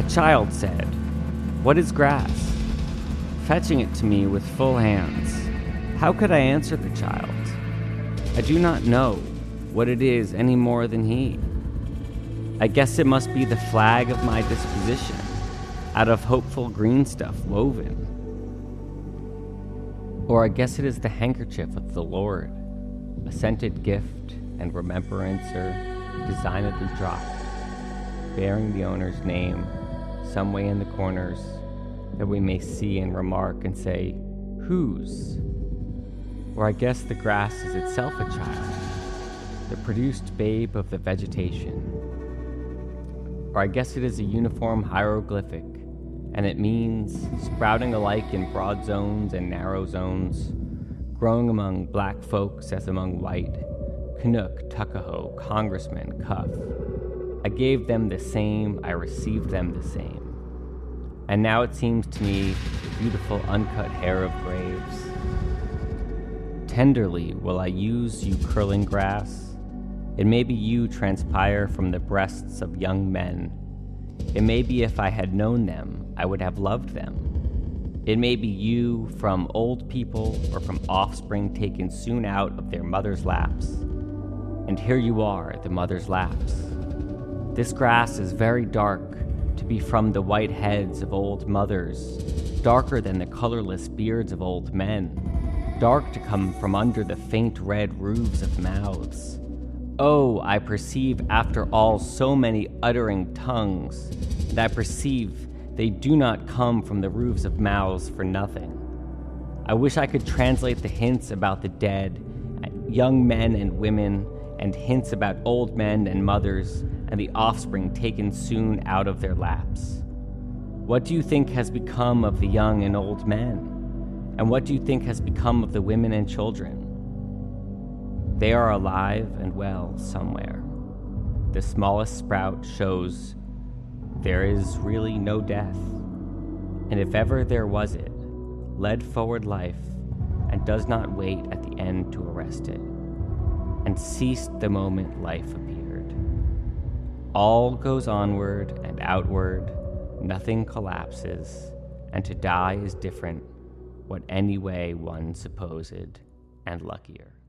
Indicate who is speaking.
Speaker 1: A child said, "What is grass?" Fetching it to me with full hands. How could I answer the child? I do not know what it is any more than he. I guess it must be the flag of my disposition, out of hopeful green stuff woven. Or I guess it is the handkerchief of the Lord, a scented gift and remembrancer designedly dropped, bearing the owner's name some way in the corners, that we may see and remark and say, "Whose?" Or I guess the grass is itself a child, the produced babe of the vegetation. Or I guess it is a uniform hieroglyphic, and it means sprouting alike in broad zones and narrow zones, growing among black folks as among white, Canuck, Tuckahoe, Congressman, Cuff. I gave them the same, I received them the same. And now it seems to me the beautiful uncut hair of graves. Tenderly will I use you curling grass. It may be you transpire from the breasts of young men. It may be if I had known them, I would have loved them. It may be you from old people or from offspring taken soon out of their mother's laps. And here you are, the mother's laps. This grass is very dark, to be from the white heads of old mothers, darker than the colorless beards of old men, dark to come from under the faint red roofs of mouths. Oh, I perceive after all so many uttering tongues, and I perceive they do not come from the roofs of mouths for nothing. I wish I could translate the hints about the dead, young men and women, and hints about old men and mothers, and the offspring taken soon out of their laps. What do you think has become of the young and old men? And what do you think has become of the women and children? They are alive and well somewhere. The smallest sprout shows there is really no death. And if ever there was it, led forward life, and does not wait at the end to arrest it, and ceased the moment life appeared. All goes onward and outward, nothing collapses, and to die is different, what any way one supposed, and luckier.